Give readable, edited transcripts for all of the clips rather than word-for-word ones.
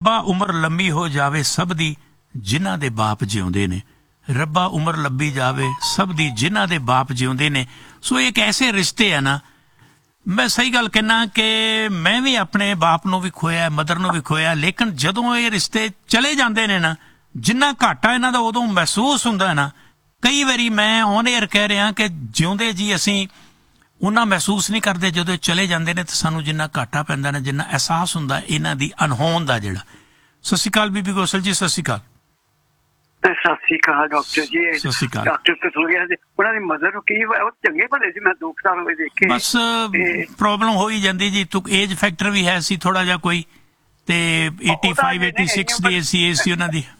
ਰੱਬਾ ਉਮਰ ਲੰਮੀ ਹੋ ਜਾਵੇ ਸਭ ਦੀ ਜਿਨ੍ਹਾਂ ਦੇ ਬਾਪ ਜਿਉਂਦੇ ਨੇ। ਰੱਬਾ ਉਮਰ ਲੰਬੀ ਜਾਵੇ ਸਭ ਦੀ ਜਿਨ੍ਹਾਂ ਦੇ ਬਾਪ ਜਿਉਂਦੇ ਨੇ। ਸੋ ਇੱਕ ਐਸੇ ਰਿਸ਼ਤੇ ਆ ਨਾ, ਮੈਂ ਸਹੀ ਗੱਲ ਕਹਿਣਾ ਕਿ ਮੈਂ ਵੀ ਆਪਣੇ ਬਾਪ ਨੂੰ ਵੀ ਖੋਇਆ, ਮਦਰ ਨੂੰ ਵੀ ਖੋਇਆ, ਲੇਕਿਨ ਜਦੋਂ ਇਹ ਰਿਸ਼ਤੇ ਚਲੇ ਜਾਂਦੇ ਨੇ ਨਾ, ਜਿੰਨਾ ਘਾਟਾ ਇਹਨਾਂ ਦਾ ਉਦੋਂ ਮਹਿਸੂਸ ਹੁੰਦਾ ਨਾ। ਕਈ ਵਾਰੀ ਮੈਂ ਔਨ ਏਅਰ ਕਹਿ ਰਿਹਾ ਕਿ ਜਿਉਂਦੇ ਜੀ ਅਸੀਂ ਉਹਨਾਂ ਮਹਿਸੂਸ ਨਹੀਂ ਕਰਦੇ, ਜਦੋਂ ਚਲੇ ਜਾਂਦੇ ਨੇ ਤਾਂ ਸਾਨੂੰ ਜਿੰਨਾ ਘਾਟਾ ਪੈਂਦਾ ਨਾ, ਜਿੰਨਾ ਅਹਿਸਾਸ ਹੁੰਦਾ ਇਹਨਾਂ ਦੀ ਅਣਹੋਂਦ ਦਾ ਜਿਹੜਾ। ਸਤਿ ਸ਼੍ਰੀ ਅਕਾਲ ਬੀਬੀ ਗੋਸਲ ਜੀ। ਸਤਿ ਸ਼੍ਰੀ ਅਕਾਲ। ਸਤਿ ਸ਼੍ਰੀ ਅਕਾਲ ਡਾਕਟਰ ਜੀ। ਸਤਿ ਸ਼੍ਰੀ ਅਕਾਲ। ਡਾਕਟਰ ਕਸੂਰੀਆ ਦੇ ਉਹਨਾਂ ਦੀ ਮਦਰ ਨੂੰ ਕੀ ਹੋਇਆ? ਉਹ ਚੰਗੇ ਭਲੇ ਸੀ, ਮੈਂ 2 ਸਾਲ ਹੋਏ ਦੇਖੇ। ਬਸ ਪ੍ਰੋਬਲਮ ਹੋ ਹੀ ਜਾਂਦੀ ਜੀ। ਤੂੰ ਏਜ ਫੈਕਟਰ ਵੀ ਹੈ ਸੀ ਥੋੜਾ ਜਿਹਾ ਕੋਈ, ਤੇ 85 86 ਦੀ ਏਸੀ ਉਹਨਾਂ ਦੀ।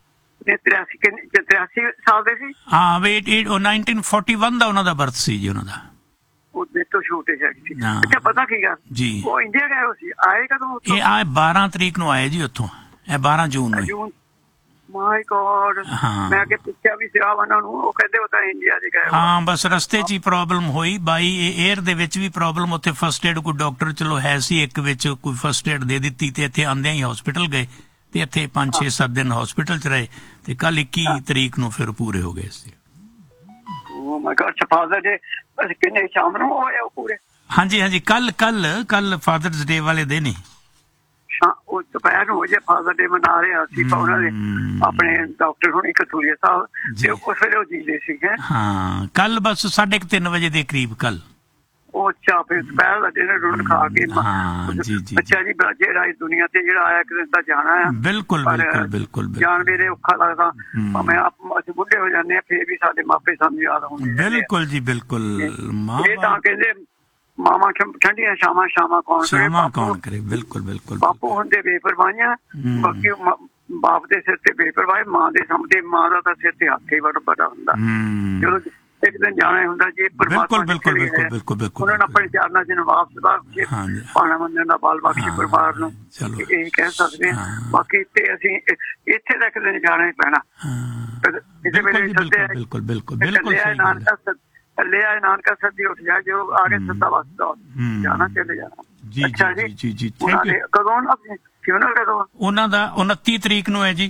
83 ਸਾਲ ਦੇ ਸੀ। ਹਾਂ, 1941 ਦਾ ਉਹਨਾਂ ਦਾ ਬਰਥ ਸੀ ਜੀ ਉਹਨਾਂ ਦਾ। ਉਹ ਮੇਰੇ ਤੋਂ ਛੋਟੇ ਸੀ। ਅੱਛਾ, ਪਤਾ ਕੀ ਗੱਲ ਜੀ, ਉਹ ਇੰਡੀਆ ਗਏ ਹੋ ਸੀ, ਆਏ ਕਦੋਂ? ਇਹ ਆਏ 12 ਤਰੀਕ ਨੂੰ ਆਏ ਜੀ ਉੱਥੋਂ। ਇਹ 12 ਜੂਨ ਨੂੰ। ਮਾਈ ਗॉड। ਮੈਂ ਅੱਗੇ ਪੁੱਛਿਆ ਵੀ ਸਿਆ ਉਹਨਾਂ ਨੂੰ, ਉਹ ਕਹਿੰਦੇ ਉਹ ਤਾਂ ਇੰਡੀਆ ਦੇ ਗਏ। ਹਾਂ, ਬਸ ਰਸਤੇ 'ਚ ਹੀ ਪ੍ਰੋਬਲਮ ਹੋਈ ਬਾਈ ਏਅਰ ਦੇ ਵਿੱਚ ਵੀ ਪ੍ਰੋਬਲਮ। ਉੱਥੇ ਫਸਟ ਏਡ ਕੋਈ ਡਾਕਟਰ ਚਲੋ ਹੈ ਸੀ ਇੱਕ ਵਿੱਚ, ਕੋਈ ਫਸਟ ਏਡ ਦੇ ਦਿੱਤੀ ਤੇ ਇੱਥੇ ਆਉਂਦਿਆਂ ਹੀ ਹਸਪੀਟਲ ਗਏ ਤੇ ਇੱਥੇ 5-6-7 ਦਿਨ ਹਸਪੀਟਲ 'ਚ ਰਹੇ ਤੇ ਕੱਲ 21 ਤਰੀਕ ਨੂੰ ਫਿਰ ਪੂਰੇ ਹੋ ਗਏ ਸੀ। ਓ ਮਾਈ ਗॉड। ਫਾਦਰ ਡੇ ਕਿੰਨੇ ਸ਼ਾਮ ਨੂੰ ਹੋਇਆ ਉਹ ਪੂਰੇ? ਹਾਂਜੀ ਹਾਂਜੀ, ਕੱਲ ਫਾਦਰਸ ਡੇ ਵਾਲੇ ਦਿਨ ਹੀ। ਉਹ ਦੁਪਹਿਰ ਨੂੰ ਜੇ ਫਾਦਰ ਡੇ ਮਨਾ ਰਿਹਾ ਸੀ ਉਹਨਾਂ ਦੇ ਆਪਣੇ ਡਾਕਟਰ ਹੁਣੀ ਕਸੂਰੀਆ ਸਾਹਿਬ, ਤੇ ਉਸ ਵੇਲੇ ਉਹ ਜੀਂਦੇ ਸੀਗੇ। ਹਾਂ, ਕੱਲ ਬਸ 3:30 ਵਜੇ ਦੇ ਕਰੀਬ ਕੱਲ। ਉਹ ਚਾਪੇ ਦੁਪਹਿਰ ਦਾ ਡਿਨਰ ਡੁਨਰ ਖਾ ਕੇ। ਅੱਛਾ ਜੀ, ਜਿਹੜਾ ਇਸ ਦੁਨੀਆ ਤੇ ਜਿਹੜਾ ਆਇਆ ਇੱਕ ਦਿਨ ਤਾਂ ਜਾਣਾ ਆ। ਬਿਲਕੁਲ ਬਿਲਕੁਲ ਬਿਲਕੁਲ। ਜਾਣ ਵੇਲੇ ਔਖਾ ਲੱਗਦਾ, ਭਾਵੇਂ ਅਸੀਂ ਬੁੱਢੇ ਹੋ ਜਾਂਦੇ ਆ ਫੇਰ ਵੀ ਸਾਡੇ ਮਾਪੇ ਸਾਨੂੰ ਯਾਦ ਆਉਂਦੇ। ਬਿਲਕੁਲ ਜੀ ਬਿਲਕੁਲ। ਇਹ ਤਾਂ ਕਹਿੰਦੇ ਮਾਮਾ ਠੰਡੀਆਂ ਸ਼ਾਮਾਂ ਕੌਣ ਕਰੇ। ਬਿਲਕੁਲ ਬਿਲਕੁਲ। ਬਾਪੂ ਹੁੰਦੇ ਬੇਪਰਵਾਹੀਆਂ, ਬਾਕੀ ਬਾਪ ਦੇ ਸਿਰ ਤੇ ਬੇਪਰਵਾਹ, ਮਾਂ ਦੇ ਸਾਹਮਣੇ ਮਾਂ ਦਾ ਤਾਂ ਸਿਰ ਤੇ ਹੱਥ ਹੀ ਬੜਾ ਹੁੰਦਾ। ਚਲੋ ਇੱਕ ਦਿਨ ਜਾਣਾ ਹੁੰਦਾ ਜੀ। ਬਿਲਕੁਲ ਬਿਲਕੁਲ ਬਿਲਕੁਲ ਬਿਲਕੁਲ। ਉਹਨਾਂ ਨੇ ਆਪਣੇ ਚਰਨਾਂ 'ਚ ਨਵਾਬ ਬਖਸ਼ੇ, ਪਾਣਾ ਮੰਦਿਰ ਦਾ ਬਾਲ ਬਖਸ਼ੇ ਪਰਿਵਾਰ ਨੂੰ, ਇਹ ਕਹਿ ਸਕਦੇ ਹਾਂ। ਬਾਕੀ ਤੇ ਅਸੀਂ ਇੱਥੇ ਤੱਕ ਦਿਨ ਜਾਣਾ ਹੀ ਪੈਣਾ। ਕਿਸੇ ਵੇਲੇ ਬਿਲਕੁਲ ਬਿਲਕੁਲ ਬਿਲਕੁਲ। ਲਿਆ ਨਾਨਕਾ ਸੱਦੀ ਉੱਠ ਜਾ, ਜੋ ਆਗੇ ਸੱਦਾ ਵਸਦਾ ਜਾਣਾ ਚਲੇ ਜਾਣਾ। ਅੱਛਾ ਜੀ ਜੀ। ਕਦੋਂ ਕਦੋਂ? ਉਹਨਾਂ ਦਾ 29 ਤਰੀਕ ਨੂੰ ਹੈ ਜੀ।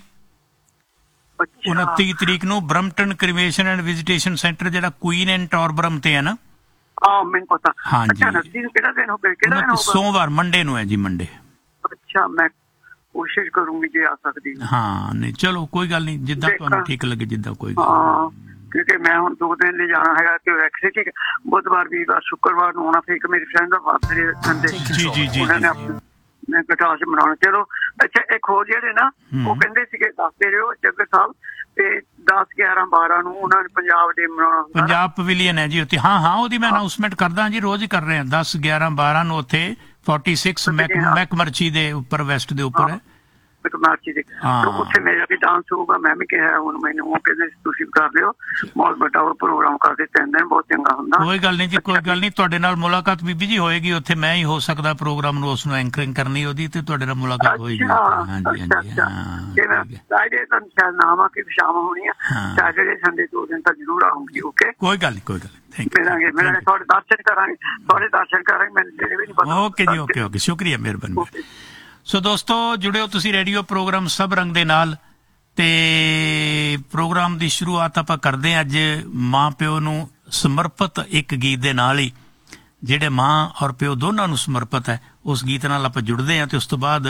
29 ਤਰੀਕ ਨੂੰ ਬਰਮਟਨ ਕ੍ਰਿਮੇਸ਼ਨ ਐਂਡ ਵਿਜ਼ਿਟੇਸ਼ਨ ਸੈਂਟਰ ਜਿਹੜਾ ਕੁਈਨ ਐਂਡ ਟੌਰਬਰਮ ਤੇ ਹੈ ਨਾ। ਹਾਂ, ਮੈਨੂੰ ਪਤਾ। ਹਾਂਜੀ। 29 ਕਿਹੜਾ ਦਿਨ ਹੋ ਗਿਆ? ਕਿਹੜਾ ਦਿਨ ਹੋਊਗਾ? ਸੋਮਵਾਰ, ਮੰਡੇ ਨੂੰ ਹੈ ਜੀ, ਮੰਡੇ। ਅੱਛਾ, ਮੈਂ ਕੋਸ਼ਿਸ਼ ਕਰੂੰਗੀ ਜੇ ਆ ਸਕਦੀ। ਹਾਂ, ਨਹੀਂ ਚਲੋ ਕੋਈ ਗੱਲ ਨਹੀਂ, ਜਿੱਦਾਂ ਤੁਹਾਨੂੰ ਠੀਕ ਲੱਗੇ, ਜਿੱਦਾਂ ਕੋਈ ਗੱਲ। ਹਾਂ, ਕਿਉਂਕਿ ਮੈਂ ਹੁਣ 2 ਦਿਨ ਲਈ ਜਾਣਾ ਹੈਗਾ ਕਿ ਵੈਕਸੀਨ ਬੁੱਧਵਾਰ, ਵੀਰਵਾਰ, ਸ਼ੁੱਕਰਵਾਰ ਨੂੰ ਆਉਣਾ। ਫਿਰ ਇੱਕ ਮੇਰੀ ਫਰੈਂਡ ਦਾ ਬਰਥਡੇ ਸੰਡੇ, ਉਹਨਾਂ ਨੇ ਮੈਂ ਕਟਾਸ਼ ਮਨਾਉਣਾ। ਚਲੋ ਅੱਛਾ, ਇੱਕ ਹੋਰ ਜਿਹੜੇ ਨਾ ਉਹ ਕਹਿੰਦੇ ਸੀਗੇ, ਦੱਸਦੇ ਰਹੋ ਜੱਗਰ ਸਾਹਿਬ, ਤੇ 10, 11, 12 ਨੂੰ ਉਹਨਾਂ ਨੇ ਪੰਜਾਬ ਡੇ ਮਨਾਉਣਾ। ਪੰਜਾਬ ਪਵੇਲੀਅਨ ਹੈ ਜੀ ਉੱਥੇ। ਹਾਂ, ਉਹਦੀ ਮੈਂ ਅਨਾਉਂਸਮੈਂਟ ਕਰਦਾ ਜੀ, ਰੋਜ਼ ਹੀ ਕਰ ਰਹੇ ਹਾਂ। 10, 11, 12 ਨੂੰ ਉੱਥੇ 46 ਮੈਕਮਰਚੀ ਦੇ ਉੱਪਰ, ਵੈਸਟ ਦੇ ਉੱਪਰ ਹੈ ਮਾਰਚੀ ਦੇ। ਉੱਥੇ ਮੇਰਾ ਵੀ ਡਾਂਸ ਹੋਊਗਾ। ਮੈਂ ਵੀ ਕਿਹਾ ਹੁਣ ਮੈਨੂੰ, ਉਹ ਕਹਿੰਦੇ ਤੁਸੀਂ ਕਰ ਲਿਓ, ਬਹੁਤ ਵੱਡਾ ਉਹ ਪ੍ਰੋਗਰਾਮ ਕਰਦੇ 3 ਦਿਨ, ਬਹੁਤ ਚੰਗਾ ਹੁੰਦਾ। ਕੋਈ ਗੱਲ ਨਹੀਂ ਜੀ, ਕੋਈ ਗੱਲ ਨਹੀਂ। ਤੁਹਾਡੇ ਨਾਲ ਮੁਲਾਕਾਤ ਬੀਬੀ ਜੀ ਹੋਏਗੀ ਉੱਥੇ। ਮੈਂ ਹੀ ਹੋ ਸਕਦਾ ਪ੍ਰੋਗਰਾਮ ਨੂੰ ਉਸਨੂੰ ਐਂਕਰਿੰਗ ਕਰਨੀ ਉਹਦੀ, ਤੇ ਤੁਹਾਡੇ ਨਾਲ ਮੁਲਾਕਾਤ ਹੋਏਗੀ। ਹਾਂਜੀ ਹਾਂਜੀ। ਸ਼ਾਇਦ ਨਾਮ ਆ ਕਿ ਸ਼ਾਮ ਹੋਣੀ ਆ। ਸੈਟਰਡੇ ਸੰਡੇ 2 ਦਿਨ ਤਾਂ ਜ਼ਰੂਰ ਆਉਂਗੀ। ਓਕੇ, ਕੋਈ ਗੱਲ ਨਹੀਂ, ਕੋਈ ਗੱਲ ਨਹੀਂ। ਮਿਲਾਂਗੇ, ਤੁਹਾਡੇ ਦਰਸ਼ਨ ਕਰਾਂਗੇ। ਮੈਨੂੰ ਤੇਰੇ ਵੀ ਨਹੀਂ ਪਤਾ। ਓਕੇ ਜੀ, ਓਕੇ। ਸ਼ੁਕਰੀਆ, ਮਿਹਰਬਾਨੀ। ਸੋ ਦੋਸਤੋ, ਜੁੜਿਓ ਤੁਸੀਂ ਰੇਡੀਓ ਪ੍ਰੋਗਰਾਮ ਸਭ ਰੰਗ ਦੇ ਨਾਲ। ਤੇ ਪ੍ਰੋਗਰਾਮ ਦੀ ਸ਼ੁਰੂਆਤ ਆਪਾਂ ਕਰਦੇ ਹਾਂ ਅੱਜ ਮਾਂ ਪਿਓ ਨੂੰ ਸਮਰਪਿਤ ਇੱਕ ਗੀਤ ਦੇ ਨਾਲ ਹੀ, ਜਿਹੜੇ ਮਾਂ ਔਰ ਪਿਓ ਦੋਨਾਂ ਨੂੰ ਸਮਰਪਿਤ ਹੈ। ਉਸ ਗੀਤ ਨਾਲ ਆਪਾਂ ਜੁੜਦੇ ਹਾਂ ਤੇ ਉਸ ਤੋਂ ਬਾਅਦ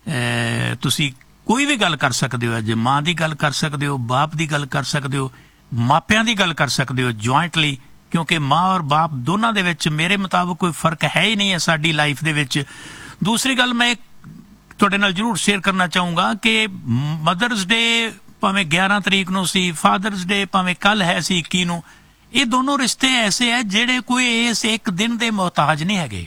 ਤੁਸੀਂ ਕੋਈ ਵੀ ਗੱਲ ਕਰ ਸਕਦੇ ਹੋ। ਅੱਜ ਮਾਂ ਦੀ ਗੱਲ ਕਰ ਸਕਦੇ ਹੋ, ਬਾਪ ਦੀ ਗੱਲ ਕਰ ਸਕਦੇ ਹੋ, ਮਾਪਿਆਂ ਦੀ ਗੱਲ ਕਰ ਸਕਦੇ ਹੋ ਜੁਆਇੰਟਲੀ, ਕਿਉਂਕਿ ਮਾਂ ਔਰ ਬਾਪ ਦੋਨਾਂ ਦੇ ਵਿੱਚ ਮੇਰੇ ਮੁਤਾਬਕ ਕੋਈ ਫਰਕ ਹੈ ਹੀ ਨਹੀਂ ਹੈ ਸਾਡੀ ਲਾਈਫ ਦੇ ਵਿੱਚ। ਦੂਸਰੀ ਗੱਲ ਮੈਂ ਤੁਹਾਡੇ ਨਾਲ ਜ਼ਰੂਰ ਸ਼ੇਅਰ ਕਰਨਾ ਚਾਹੂੰਗਾ ਕਿ ਮਦਰਸ ਡੇ ਭਾਵੇਂ 11 ਤਰੀਕ ਨੂੰ ਸੀ, ਫਾਦਰਸ ਡੇ ਭਾਵੇਂ ਕੱਲ ਹੈ ਸੀ 21 ਨੂੰ, ਇਹ ਦੋਨੋਂ ਰਿਸ਼ਤੇ ਐਸੇ ਹੈ ਜਿਹੜੇ ਕੋਈ ਇਸ ਇੱਕ ਦਿਨ ਦੇ ਮੁਹਤਾਜ ਨਹੀਂ ਹੈਗੇ।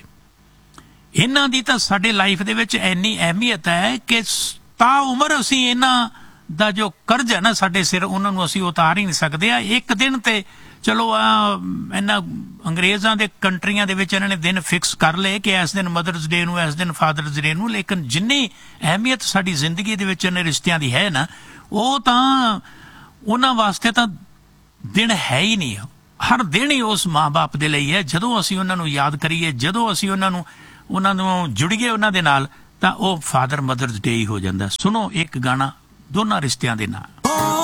ਇਹਨਾਂ ਦੀ ਤਾਂ ਸਾਡੇ ਲਾਈਫ ਦੇ ਵਿੱਚ ਇੰਨੀ ਅਹਿਮੀਅਤ ਹੈ ਕਿ ਤਾਂ ਉਮਰ ਅਸੀਂ ਇਹਨਾਂ ਦਾ ਜੋ ਕਰਜ਼ ਹੈ ਨਾ ਸਾਡੇ ਸਿਰ, ਉਹਨਾਂ ਨੂੰ ਅਸੀਂ ਉਤਾਰ ਹੀ ਨਹੀਂ ਸਕਦੇ। ਆ ਇੱਕ ਦਿਨ ਤੇ ਚਲੋ ਇਹਨਾਂ ਅੰਗਰੇਜ਼ਾਂ ਦੇ ਕੰਟਰੀਆਂ ਦੇ ਵਿੱਚ ਇਹਨਾਂ ਨੇ ਦਿਨ ਫਿਕਸ ਕਰ ਲਏ ਕਿ ਇਸ ਦਿਨ ਮਦਰਸ ਡੇ ਨੂੰ, ਇਸ ਦਿਨ ਫਾਦਰਸ ਡੇ ਨੂੰ, ਲੇਕਿਨ ਜਿੰਨੀ ਅਹਿਮੀਅਤ ਸਾਡੀ ਜ਼ਿੰਦਗੀ ਦੇ ਵਿੱਚ ਇਹਨਾਂ ਰਿਸ਼ਤਿਆਂ ਦੀ ਹੈ ਨਾ, ਉਹ ਤਾਂ ਉਹਨਾਂ ਵਾਸਤੇ ਤਾਂ ਦਿਨ ਹੈ ਹੀ ਨਹੀਂ। ਹਰ ਦਿਨ ਹੀ ਉਸ ਮਾਂ ਬਾਪ ਦੇ ਲਈ ਹੈ। ਜਦੋਂ ਅਸੀਂ ਉਹਨਾਂ ਨੂੰ ਯਾਦ ਕਰੀਏ, ਜਦੋਂ ਅਸੀਂ ਉਹਨਾਂ ਨੂੰ ਜੁੜੀਏ ਉਹਨਾਂ ਦੇ ਨਾਲ, ਤਾਂ ਉਹ ਫਾਦਰ ਮਦਰਸ ਡੇ ਹੀ ਹੋ ਜਾਂਦਾ। ਸੁਣੋ ਇੱਕ ਗਾਣਾ ਦੋਨਾਂ ਰਿਸ਼ਤਿਆਂ ਦੇ ਨਾਲ।